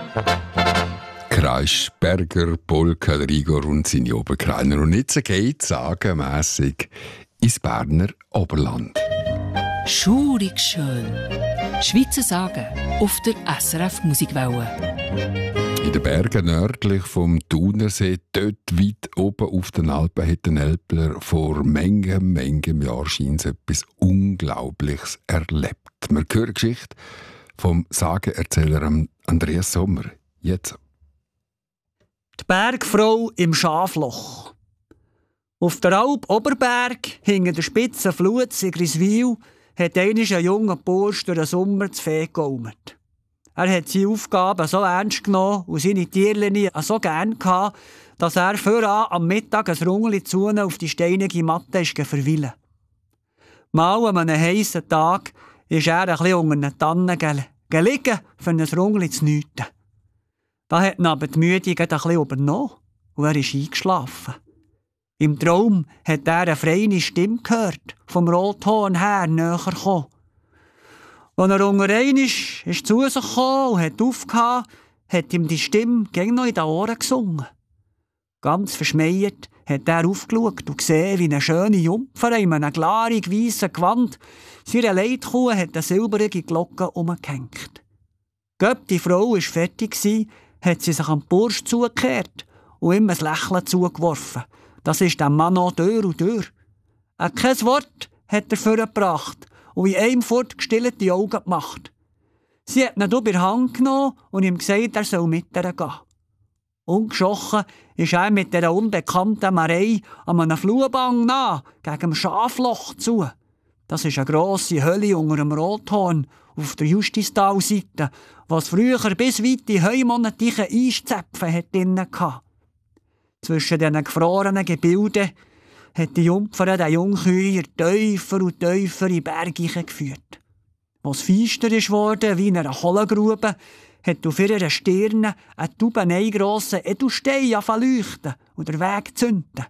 Kreischberger, Polka, Rigor und seine Oberkreiner. Und jetzt geht es sagenmässig ins Berner Oberland. Schurig schön. Schweizer Sagen auf der SRF Musikwelle. In den Bergen nördlich vom Thunersee, dort weit oben auf den Alpen, hat ein Älpler vor Mengem Jahren scheint etwas Unglaubliches erlebt. Wir hören die Geschichte vom Sagenerzähler Andreas Sommer. Jetzt. Die Bergfrau im Schafloch. Auf der Alp Oberberg, hinter der spitzen Flut in Griswil, hat einmal ein junger Bursch durch den Sommer zu Vieh gehaumert. Er hat seine Aufgaben so ernst genommen und seine Tierchen so gern gehabt, dass er voran am Mittag ein Rungeli zu ihnen auf die steinige Matte verweilen. Mal an einem heissen Tag ist er ein bisschen unter den Tannen gelegen, für ein Rungeli zu nüten. Da hat ihn aber die Müde ein bisschen übernommen und er ist eingeschlafen. Im Traum hat er eine freie Stimme gehört, vom Rothorn her näher gekommen. Als er unterwegs ist zu sich gekommen und hat aufgehört, hat ihm die Stimme gegen noch in den Ohren gesungen. Ganz verschmeiert hat er aufgeschaut und gesehen, wie eine schöne Jungfer in einem klaren, weissen Gewand seiner Leitkuh hat eine silbrige Glocke umgehängt. Gott, die Frau war fertig, hat sie sich am Bursch zugekehrt und ihm ein Lächeln zugeworfen. Das ist dem Mann auch durch und durch. Kein Wort hat er vorgebracht und in einem Fort gestillte Augen gemacht. Sie hat ihn über die Hand genommen und ihm gesagt, er soll mit ihr gehen. Ungeschochen ist er mit dieser unbekannten Marei an einem Fluhbang nach, gegen dem Schafloch zu. Das ist eine grosse Hölle unter dem Rothorn auf der Justistalseite, was früher bis weit in heumonatlichen Eiszäpfen hatte. Zwischen diesen gefrorenen Gebilden hat die Jungfer den Jungkühe tiefer und tiefer in die Berge geführt. Als es feister wurde, wie in einer Kohlengrube, hat auf ihrer Stirne ein taubeneigrosser Edelstein leuchten und den Weg zünden.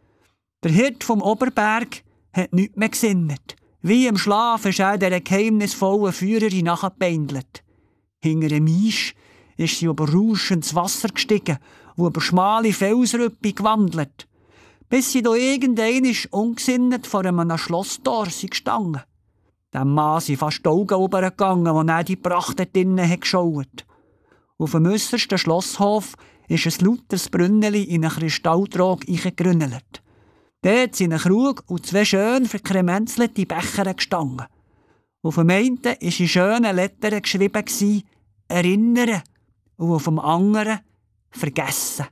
Der Hirt vom Oberberg hat nichts mehr gesinnet. Wie im Schlaf ist er dieser geheimnisvollen Führerin nachgepeindelt. Hinter einem Eis ist sie über rauschendes Wasser gestiegen und über schmale Felsrüppe gewandelt, bis sie da irgendein ungesinnet vor einem Schlosstor gestanden. Dem Mann sind fast die Augen runtergegangen, als er die Pracht dort drinnen geschaut. Auf dem äussersten Schlosshof ist ein lautes Brünneli in einen Kristalltrog eingegrünnelt. Dort sind ein Krug und zwei schön verkremenzelte Becher gestanden. Auf dem einen war in schönen Lettern geschrieben «Erinnern» und auf dem anderen «Vergessen».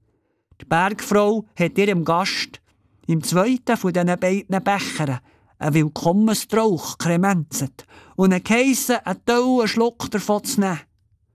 Die Bergfrau hat ihrem Gast im zweiten von diesen beiden Bechern einen Willkommenstrauch kremenzet und geheissen, einen tollen Schluck davon zu nehmen.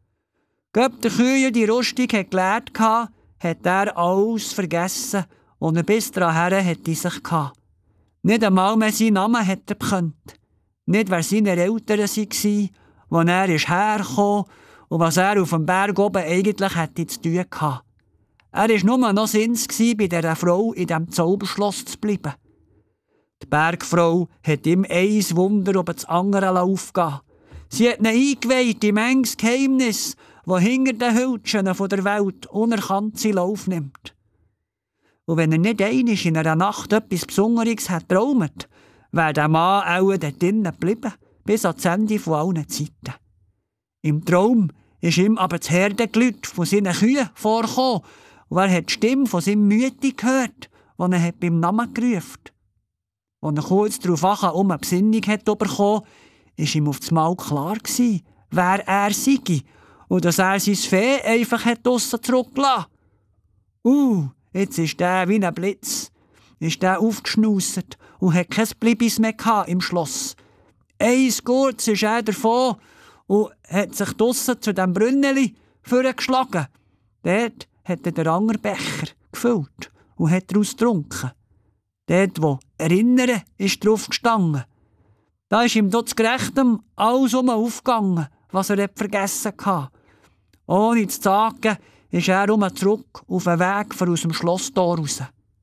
Gob der Kühe die Rüstung geleert hatte, hat er alles vergessen und er bis dahin hätte sich gehabt. Nicht einmal mehr seinen Namen hat er bekannt. Nicht, wer seine Eltern waren, wo er hergekommen und was er auf dem Berg oben eigentlich hätte zu tun gehabt. Er war nur noch Sinns, bei dieser Frau in diesem Zauberschloss zu bleiben. Die Bergfrau hat ihm ein Wunder über das andere aufgegeben. Sie hat ihn eingeweiht in manches Geheimnis, das hinter den Hültchen der Welt unerkannt seinen Lauf nimmt. Und wenn er nicht einmal in einer Nacht etwas Besonderes hat geträumt, wäre der Mann auch dort drinnen geblieben, bis ans Ende von allen Zeiten. Im Traum ist ihm aber das Herdengelüt von seinen Kühen vorgekommen und er hat die Stimme von seinem Mütti gehört, die er beim Namen gerufen hat. Als er kurz darauf eine Besinnung bekommen war ihm auf das Mal klar gewesen, wer er sei und dass er sein Vieh einfach draussen zurückgelassen hat. Jetzt ist der wie ein Blitz, ist der aufgeschnusset und hat kein Blibis mehr im Schloss. Eins kurz ist er davon und hat sich draussen zu dem Brünneli vorgeschlagen. Dort hat er den anderen Becher gefüllt und hat daraus getrunken. Dort, wo «Erinnern» ist drauf gestanden. Da ist ihm dort zu Gerechtem alles aufgegangen, was er vergessen hatte. Ohne zu sagen, ist er zurück auf den Weg aus dem Schlosstor raus.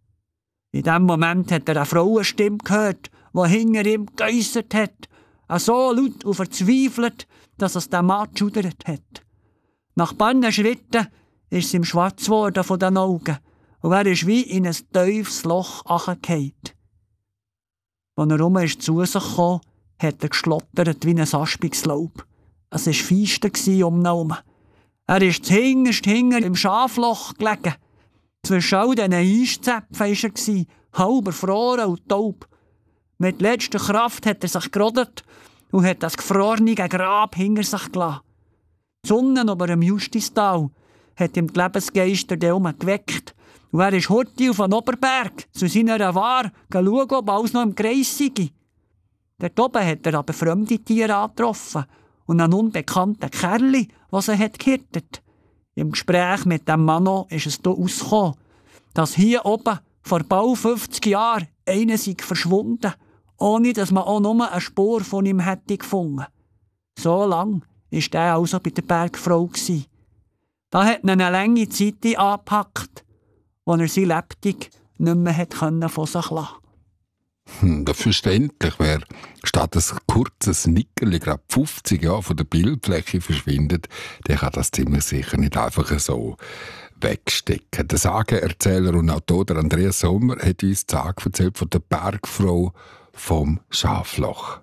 In dem Moment hat er eine Frauenstimme gehört, die hinter ihm geäussert hat, so laut und verzweifelt, dass es den Mann geschudert hat. Nach ein paar Schritten ist es ihm schwarz geworden von den Augen und er ist wie in ein tiefes Loch runtergefallen. Als er rum ist zu sich gekommen, hat er geschlottert wie ein aspiges Laub. Es war feister um ihn herum. Er ist zuhinterst hinten im Schafloch gelegen. Zwischen all diesen Eiszäpfen war er, halb erfroren und taub. Mit letzter Kraft hat er sich gerodet und hat das gefrorene Grab hinter sich gelassen. Die Sonne über dem Justistal hat ihm die Lebensgeister geweckt. Und er ist heute auf den Oberberg zu seiner Ware schauen, ob alles noch im Kreis sei. Dort oben hat er aber fremde Tiere angetroffen und einen unbekannten Kerl, der sie gehirtet hat. Im Gespräch mit dem Mann ist es hier rausgekommen, dass hier oben vor bald 50 Jahren einer sei verschwunden, ohne dass man auch nur eine Spur von ihm hätte gefunden. So lang war er also bei der Bergfrau. Da hat ihn eine lange Zeit angepackt, wo er sie lebendig nicht mehr von sich lassen konnte. Verständlich, wer statt ein kurzes Nickerli gerade 50 Jahre von der Bildfläche verschwindet, der kann das ziemlich sicher nicht einfach so wegstecken. Der Sagenerzähler und Autor Andreas Sommer hat uns die Sage erzählt von der Bergfrau vom Schafloch.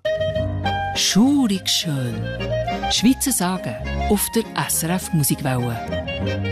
Schurig schön. Schweizer Sagen auf der SRF Musikwelle.